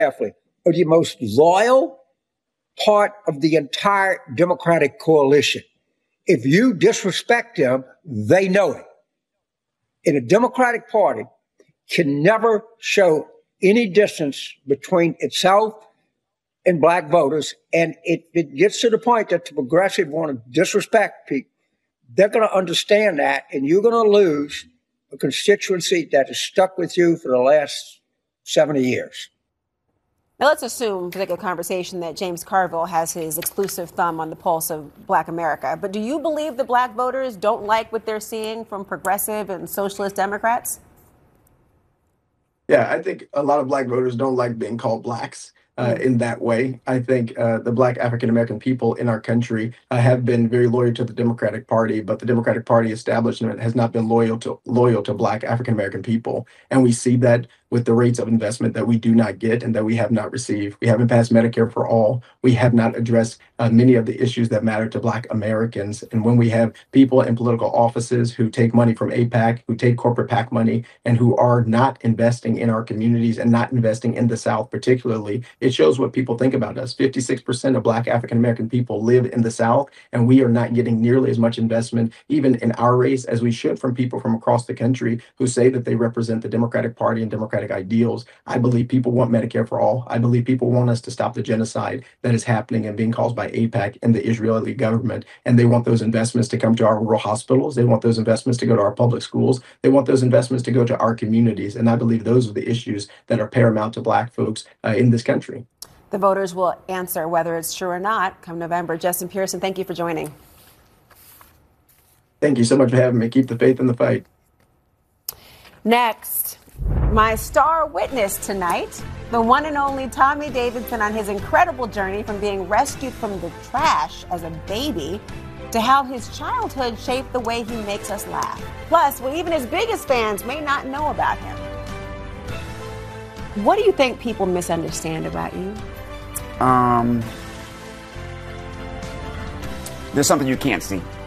carefully, are the most loyal part of the entire Democratic coalition. If you disrespect them, they know it. And a Democratic Party can never show any distance between itself and black voters. And it gets to the point that the progressive want to disrespect people. They're going to understand that, and you're going to lose a constituency that has stuck with you for the last 70 years. Now, let's assume, for the sake of conversation, that James Carville has his exclusive thumb on the pulse of black America. But do you believe the black voters don't like what they're seeing from progressive and socialist Democrats? Yeah, I think a lot of black voters don't like being called blacks. In that way, I think the black African-American people in our country have been very loyal to the Democratic Party, but the Democratic Party establishment has not been loyal to black African-American people. And we see that with the rates of investment that we do not get and that we have not received. We haven't passed Medicare for all. We have not addressed many of the issues that matter to black Americans. And when we have people in political offices who take money from AIPAC, who take corporate PAC money, and who are not investing in our communities and not investing in the South particularly, it shows what people think about us. 56% of black African-American people live in the South, and we are not getting nearly as much investment, even in our race, as we should from people from across the country who say that they represent the Democratic Party and Democratic ideals. I believe people want Medicare for all. I believe people want us to stop the genocide that is happening and being caused by AIPAC and the Israeli government. And they want those investments to come to our rural hospitals. They want those investments to go to our public schools. They want those investments to go to our communities. And I believe those are the issues that are paramount to black folks in this country. The voters will answer whether it's true or not come November. Justin Pearson, thank you for joining. Thank you so much for having me. Keep the faith in the fight. Next, my star witness tonight, the one and only Tommy Davidson, on his incredible journey from being rescued from the trash as a baby to how his childhood shaped the way he makes us laugh. Plus, what even his biggest fans may not know about him. What do you think people misunderstand about you? There's something you can't see.